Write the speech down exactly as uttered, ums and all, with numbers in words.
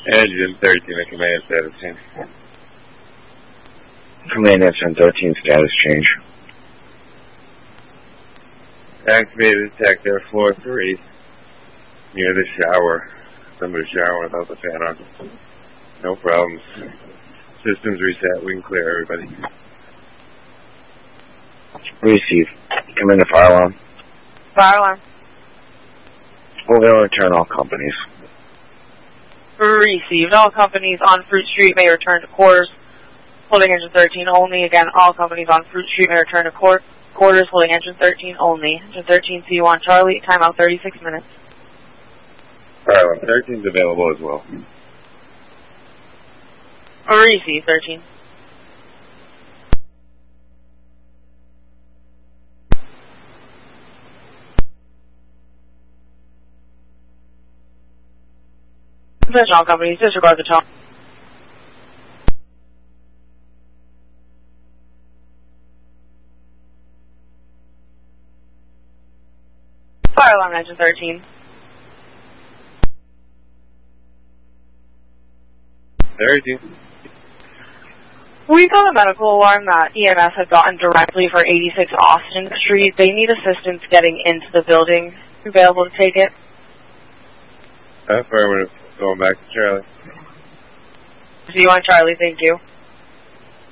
Engine thirteen, a command status change. Command Engine thirteen, status change. Activated detector, floor three, near the shower. Somebody showering without the fan on. No problems. Systems reset, we can clear everybody. Receive. Come in the fire alarm. Fire alarm. We're going to return all companies. Received. All companies on Fruit Street may return to quarters. Holding engine thirteen only. Again, all companies on Fruit Street may return to court. Quarters holding engine thirteen only. Engine thirteen, see you on Charlie. Timeout thirty-six minutes. Fire alarm thirteen's available as well. Receive thirteen. Attention all companies, disregard the tone. Fire alarm engine thirteen. thirteen. We got a medical alarm that E M S had gotten directly for eighty-six Austin Street. They need assistance getting into the building. You available to take it? Affirmative. Going back to Charlie. See you on Charlie, thank you.